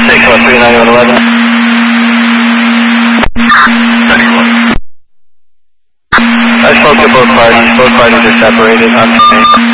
6139111. 91. I spoke to both parties. Both parties are separated on 10.